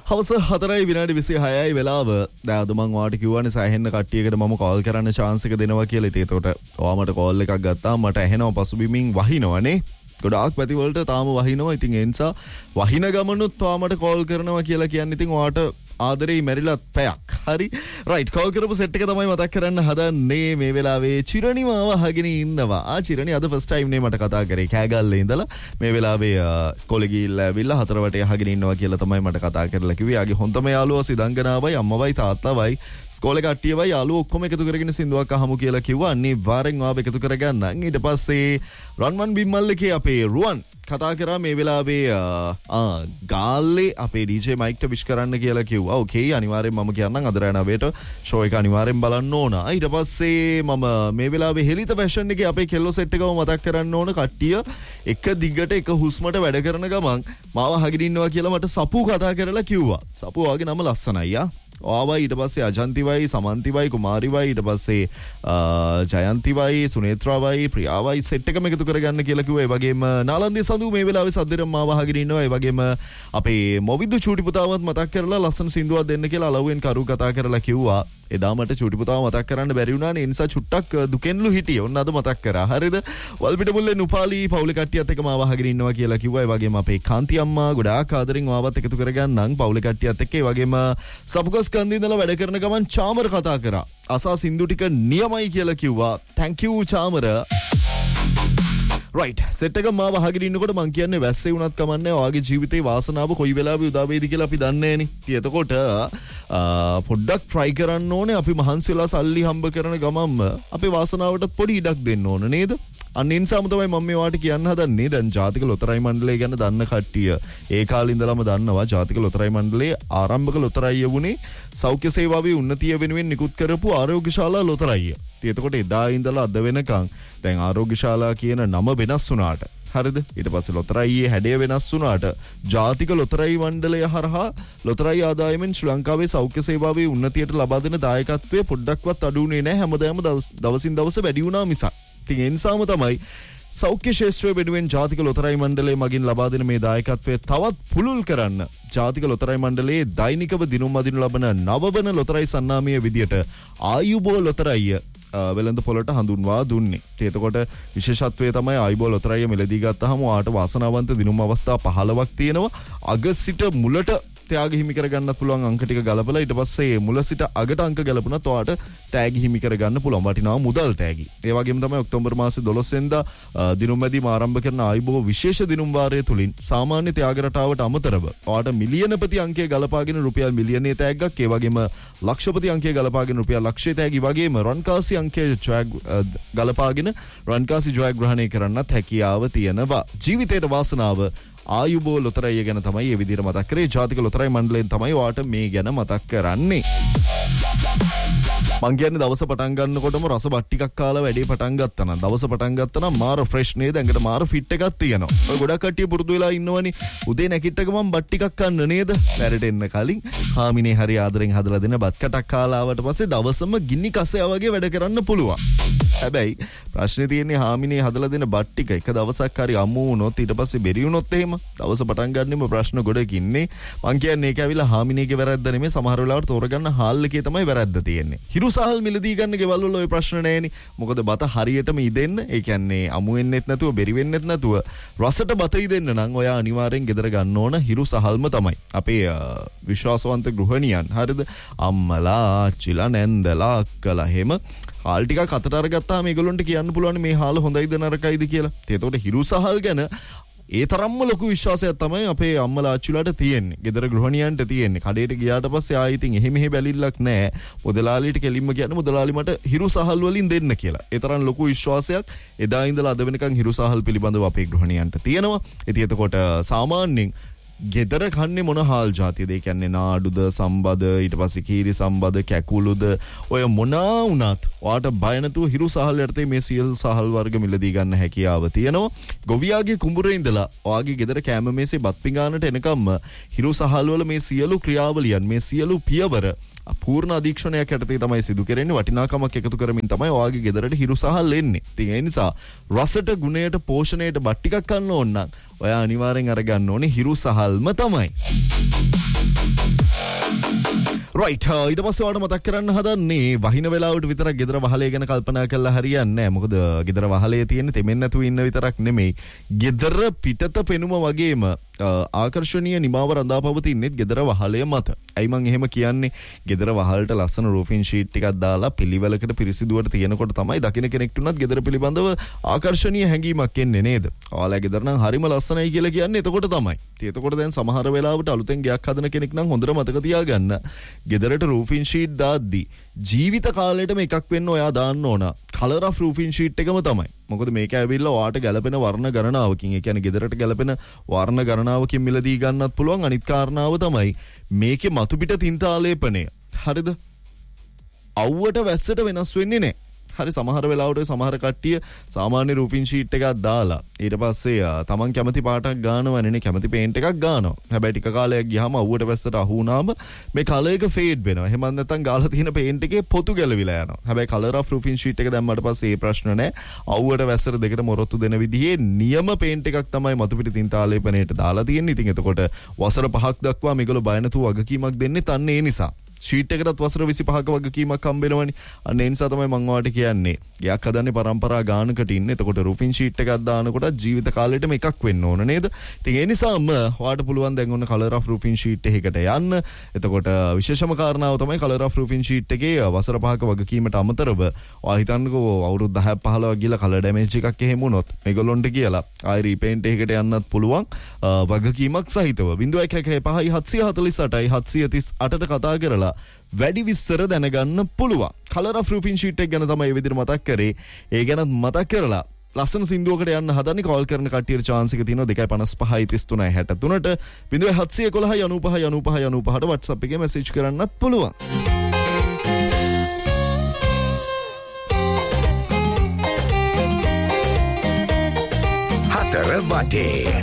හවස 4:26 වෙලාව. දැන් අද මම ඔයාලට කිව්වනේ සෑහෙන්න කට්ටියකට මම කෝල් කරන්න chance එක දෙනවා කියලා. ඉතින් ඒකට ඔයා මට කෝල් එකක් ගත්තා. මට ඇහෙනවා පසුබිමින් වහිනවනේ. ගොඩාක් පැතිවලට තාම වහිනවා. ඉතින් ඒ නිසා වහින ගමනුත් ඔයා මට කෝල් කරනවා කියලා කියන්නේ ඉතින් ඔයාට ආදරේ මැරිලත් පැයක්. හරි. රයිට් කෝල් කරපු සෙට් එක තමයි මතක් කරන්න හදන්නේ මේ වෙලාවේ. චිරණි මාව අහගෙන ඉන්නවා. චිරණි අද ෆස්ට් ටයිම් නේ මට කතා කරේ කෑගල්ලේ ඉඳලා. මේ වෙලාවේ ඉස්කෝලේ ගිහිල්ලා ඇවිල්ලා හතර වටේ අහගෙන ඉන්නවා කියලා තමයි මට කතා කරලා කිව්වේ. යාගේ හොඳම යාළුවා සිදංගනාවයි අම්මවයි තාත්තවයි ඉස්කෝලේ කට්ටියවයි යාළුවෝ ඔක්කොම එකතු කරගෙන සින්දුවක් අහමු කියලා කිව්වා. අනිවාර්යෙන් ආව එකතු කරගන්න. ඊට පස්සේ රන්වන් බිම්මල්ලකේ අපේ රුවන් කතා කරා මේ වෙලාවේ ගාල්ලේ අපේ DJ මයික්ට විශ් කරන්න කියලා කිව්වා. ඕකේ අනිවාර්යෙන් මම කියන්නම් අද රෑ 9ට ෂෝ එක අනිවාර්යෙන් බලන්න ඕන. ඊට පස්සේ මම මේ වෙලාවේ හෙලිත ෆැෂන් එකේ අපේ කෙල්ලෝ සෙට් එකම මතක් කරන්න ඕන. කට්ටිය එක දිගට එක හුස්මට වැඩ කරන ගමන් මාව අහගෙන ඉන්නවා කියලා මට සපු කතා කරලා කිව්වා. සපු වාගේ නම ලස්සනයි ආවයි. ඊට පස්සේ අජන්තිවයි සමන්තිවයි කුමාරිවයි ඊට පස්සේ ජයන්තිවයි සුනේත්‍රාවයි ප්‍රියාවයි සෙට් එකම එකතු කරගන්න කියලා කිව්වා. ඒ වගේම නාලන්දේ සඳු මේ වෙලාවේ සද්දෙරම මාව අහගෙන ඉන්නවා. ඒ වගේම අපේ මොවිදු චූටි පුතාවත් මතක් කරලා ලස්සන සින්දුවක් දෙන්න කියලා අලව්වෙන් කරු කතා කරලා කිව්වා. එදා මට චූටි පුතාව මතක් කරන්න බැරි වුණානේ. ඒ නිසා චුට්ටක් දුකෙන්ලු හිටියේ. ඔන්න අද මතක් කරා. හරිද? වල්පිට මුල්ලේ නුපාලි පවුලේ කට්ටියත් එක්ක මාව අහගෙන ඉන්නවා කියලා කිව්වා. ඒ වගේම අපේ කාන්ති අම්මා ගොඩාක් ආදරෙන් මාවත් එකතු කරගන්නම් පවුලේ කට්ටියත් එක්ක. ඒ වගේම සපුකස් කන්දේ ඉඳලා වැඩ කරන ගමන් චාමර කතා කරා. අසා සින්දු ටික නියමයි කියලා කිව්වා. thank you Chamara. right set එක මාව අහගෙන ඉන්නකොට මං කියන්නේ වැස්සේ වුණත් කමන්නේ. ඔයාගේ ජීවිතේ වාසනාව කොයි වෙලාවෙ උදා වෙයිද කියලා අපි දන්නේ නෑනේ. ඉතින් එතකොට පොඩ්ඩක් try කරන්න ඕනේ. අපි මහන්සි වෙලා සල්ලි හම්බ කරන ගමන්ම අපේ වාසනාවට පොඩි ඉඩක් දෙන්න ඕන නේද? අන්න ඒ නිසාම තමයි මම මේ ඔයාලට කියන්න හදන්නේ. දැන් ජාතික ලොතරැයි මණ්ඩලය ගැන දන්න කට්ටිය ඒ කාලේ ඉඳලම දන්නවා. ජාතික ලොතරැයි මණ්ඩලයේ ආරම්භක ලොතරැයිය වුණේ සෞඛ්‍ය සේවාවේ උන්නතිය වෙනුවෙන් නිකුත් කරපු ආරෝග්‍යශාලා ලොතරැයිය. ඉතින් එතකොට එදා ඉඳලා අද වෙනකන් දැන් ආරෝග්‍යශාලා කියන නම වෙනස් වුණාට හරිද? ඊට පස්සේ ලොතරැයියේ හැඩය වෙනස් වුණාට ජාතික ලොතරැයි මණ්ඩලය හරහා ලොතරැයි ආදායමෙන් ශ්‍රී ලංකාවේ සෞඛ්‍ය සේවාවේ උන්නතියට ලබා දෙන දායකත්වය පොඩ්ඩක්වත් අඩු වුණේ නැහැ. හැමදාම දවසින් දවස වැඩි වුණා මිසක්. ඉතින් ඒ නිසාම තමයි සෞඛ්‍ය ශාස්ත්‍රය වෙනුවෙන් ජාතික ලොතරැයි මණ්ඩලය මගින් ලබා දෙන මේ දායකත්වය තවත් පුළුල් කරන්න ජාතික ලොතරැයි මණ්ඩලයේ දෛනිකව දිනුම් අදිනු ලබන නවවන ලොතරැයි සන්නාමයේ විදියට ආයුබෝ ලොතරැයිය වෙළඳ පොළට හඳුන්වා දුන්නේ. එතකොට විශේෂත්වය තමයි ආයුබෝ ලොතරැයිය මිලදී ගත්තාම ඔයාට වාසනාවන්ත දිනුම් අවස්ථා 15ක් තියෙනවා. අග සිට මුලට ත්‍යාග හිමි කරගන්නත් පුළුවන් අංක ටික ගලපලා ඊට පස්සේ මුල සිට අගට අංක ගලපුණත් ඔයාට ටැග් හිමි කරගන්න පුළුවන් වටිනා මුදල් ටැගි. ඒ වගේම තමයි ඔක්තෝබර් මාසේ 12 වෙනිදා දිනුම් මැදීම ආරම්භ කරන ආයුබෝ විශේෂ දිනුම් වාරය තුලින් සාමාන්‍ය ත්‍යාග රටාවට අමතරව ඔයාට මිලියනපති අංකය ගලපාගෙන රුපියල් මිලියනයේ ටැග්ගක් ඒ වගේම ලක්ෂපති අංකය ගලපාගෙන රුපියල් ලක්ෂයේ ටැගි වගේම රන්කාසි අංකය ගලපාගෙන රන්කාසි ජයග්‍රහණය කරන්නත් හැකියාව තියෙනවා. ජීවිතේට වාසනාව ආයුබෝ ලොතරැයිය ගැන තමයි මේ විදිහට මතක් කරේ. ජාතික ලොතරැයි මණ්ඩලයෙන් තමයි ඔයාට මේ ගැන මතක් කරන්නේ. මං කියන්නේ දවස පටන් ගන්නකොටම රස බත් ටිකක් කාලා වැඩේ පටන් ගත්තා නම් දවස පටන් ගත්තා නම් මාර ෆ්‍රෙෂ් නේද? ඇඟට මාර ෆිට් එකක් තියෙනවා. ඔය ගොඩක් කට්ටිය පුරුදු වෙලා ඉන්නවනේ. උදේ නැගිට ගමන් බත් ටිකක් කන්න නේද? වැඩට එන්න කලින් හාමිනේ හරි ආදරෙන් හදලා දෙන බත් කටක් කාලා ආවට පස්සේ දවසම ගිනි කසයා වගේ වැඩ කරන්න පුළුවන්. හැබැයි ප්‍රශ්නේ තියෙන්නේ හාමිනේ හදලා දෙන බත් ටික එක දවසක් හරි අමු වුණොත් ඊට පස්සේ බෙරි වුණොත් එහෙම දවස පටන් ගන්නෙම ප්‍රශ්න ගොඩක් ඉන්නේ. මං කියන්නේ ඒක ඇවිල්ලා හාමිනේගේ වැරද්ද නෙමෙයි. සමහර වෙලාවට තෝරගන්න හාල් එකේ තමයි වැරද්ද තියෙන්නේ. හිරු සහල් මිලදී ගන්න ගෙවල් වල ওই ප්‍රශ්න නැහෙනි. මොකද බත හරියටම ඉදෙන්න, ඒ කියන්නේ අමු වෙන්නෙත් නැතුව බෙරි වෙන්නෙත් නැතුව රසට බත ඉදෙන්න නම් ඔයා අනිවාර්යෙන් ගෙදර ගන්න ඕන හිරු සහල්ම තමයි. අපේ විශ්වාසවන්ත ගෘහණියන් හරිද? අම්මලා, අච්චිලා, නැන්දලා, අක්කලා හැම හාල් ටිකක් අතට අරගත්තාම මේගොල්ලන්ට කියන්න පුළුවන් මේ හාල හොඳයිද නරකයිද කියලා. ඒතකොට හිරු සහල් ගැන ඒ තරම්ම ලොකු විශ්වාසයක් තමයි අපේ අම්මලා අච්චුලාට තියෙන්නේ. ගෙදර ගෘහණියන්ට තියෙන්නේ. කඩේට ගියාට පස්සේ ආයෙ ඉතින් එහෙ මෙහෙ බැලිල්ලක් නැහැ. මුදලාලිට කෙලින්ම කියන්නේ මුදලාලි මට හිරු සහල් වලින් දෙන්න කියලා. ඒ තරම් ලොකු විශ්වාසයක් එදා ඉඳලා අද වෙනකන් හිරු සහල් පිළිබඳව අපේ ගෘහණියන්ට තියෙනවා. ඉතින් එතකොට සාමාන්‍යයෙන් ගෙදර කන්නේ මොන හාල් જાතියද? ඒ කියන්නේ නාඩුද, සම්බද, ඊට පස්සේ කීරි සම්බද, කැකුළුද, ඔය මොනා වුණත් ඔයාට බය නැතුව හිරු සහල් යටතේ මේ සියලු සහල් වර්ග මිලදී ගන්න හැකියාව තියෙනවා. ගොවියාගේ කුඹුරේ ඉඳලා ඔයාගේ ගෙදර කැම මේසේ බත් පිඟානට එනකම්ම හිරු සහල් වල මේ සියලු ක්‍රියාවලියන්, මේ සියලු පියවර පූර්ණ අධීක්ෂණයක් යටතේ තමයි සිදු කරන්නේ. වටිනාකමක් එකතු කරමින් තමයි ඔයාගේ ගෙදරට හිරු සහල් එන්නේ. ඉතින් ඒ නිසා රසට, ගුණයට, පෝෂණයට බත් ටිකක් ගන්න ඕන නම් ඔයා අනිවාර්යෙන් අරගන්න ඕනේ හිරු සහල්ම තමයි. රයිට් ඊට පස්සේ ඔයාලට මතක් කරන්න හදන්නේ වහින වෙලාවට විතරක් ගෙදර වහලේ ගැන කල්පනා කරලා හරියන්නේ නැහැ. මොකද ගෙදර වහලේ තියෙන තෙමෙන්න නැතුව ඉන්න විතරක් නෙමෙයි. ගෙදර පිටත පෙනුම වගේම ආකර්ෂණීය නිමාව රඳා පවතින්නේ ගෙදර වහලේ මත. ඇයි මං එහෙම කියන්නේ? ගෙදර වහලට ලස්සන රූෆින් ෂීට් ටිකක් දාලා පිළිවෙලකට පිරිසිදුවට තියෙනකොට තමයි දකින්න කෙනෙක්ට උනත් ගෙදර පිළිබඳව ආකර්ෂණීය හැඟීමක් එන්නේ නේද? ඔයාලා ගෙදර නම් හරිම ලස්සනයි කියලා කියන්නේ එතකොට තමයි. එතකොට දැන් සමහර වෙලාවට අලුතෙන් ගයක් හදන කෙනෙක් නම් හොඳට මතක තියාගන්න. ගෙදරට රූෆින් ෂීට් දාද්දි ජීවිත කාලෙටම එකක් වෙන්න ඔයා දාන්න ඕන. කලර් ඔෆ් රූෆින් ෂීට් එකම තමයි. මොකද මේක ඇවිල්ලා ඔයාට ගැලපෙන වර්ණ ගණනාවකින්, ඒ කියන්නේ ගෙදරට ගැලපෙන වර්ණ ගණනාවකින් මිලදී ගන්නත් පුළුවන්. අනිත් කාරණාව තමයි මේකේ මතු පිට තින්ත ආලේපනය. හරිද? අවුවට වැස්සට වෙනස් වෙන්නේ නැහැ. හරි සමහර වෙලාවට සමහර කට්ටිය සාමාන්‍ය රූෆින් ෂීට් එකක් දාලා ඊට පස්සේ තමන් කැමති පාටක් ගන්නවනේ, කැමති පේන්ට් එකක් ගන්නවා. හැබැයි ටික කාලයක් ගියාම අවුවට වැස්සට අහු වුණාම මේ කලර් එක ෆේඩ් වෙනවා. එහෙම නැත්නම් ගාලා තියෙන පේන්ට් එකේ පොතු ගැලවිලා යනවා. හැබැයි කලර් ඔෆ් රූෆින් ෂීට් එක දැම්මට පස්සේ ඒ ප්‍රශ්න නැහැ. අවුවට වැස්සට දෙකට මොරොත්තු දෙන විදිහේ නියම පේන්ට් එකක් තමයි මතු පිට තින්ත ආලේපනයේට දාලා තියෙන්නේ. ඉතින් එතකොට වසර 5ක් දක්වා මේගොල්ලෝ බය නැතුව වගකීමක් දෙන්නේ තන්නේ ඒ නිසා. ෂීට් එකටත් වසර 25ක වගකීමක් හම්බෙනවනේ. අන්න ඒ නිසා තමයි මම ඔයාලට කියන්නේ. ගයක් හදන්නේ පරම්පරා ගානකට ඉන්න. එතකොට රූෆින් ෂීට් එකක් දානකොට ජීවිත කාලෙටම එකක් වෙන්න ඕන නේද? ඉතින් ඒ නිසාම ඔයාලට පුළුවන් දැන් ඔන්න කලර් ඔෆ් රූෆින් ෂීට් එකකට යන්න. එතකොට විශේෂම කාරණාව තමයි කලර් ඔෆ් රූෆින් ෂීට් එකේ වසර 5ක වගකීමට අමතරව ඔයා හිතන්නකෝ අවුරුදු 10ක් 15ක් ගිහලා කලර් ඩැමේජ් එකක් එහෙම වුණොත් මේගොල්ලොන්ට කියලා ආයි රීපේන්ට් එකකට යන්නත් පුළුවන් වගකීමක් සහිතව. 0115 748යි 738ට කතා කරලා වැඩි විස්තර දැනගන්න පුළුවන්. කලර් ඔෆ් රූෆින් ෂීට් එක ගැන තමයි මේ විදිහට මතක් කරේ. ඒ ගැනත් මතක් කරලා ලස්සන සින්දුවකට යන්න හදන්නේ. කෝල් කරන කට්ටියට chance එක තියෙනවා 255 33 63 60 0711 WhatsApp එකේ message කරන්නත් පුළුවන්. හතර වටේ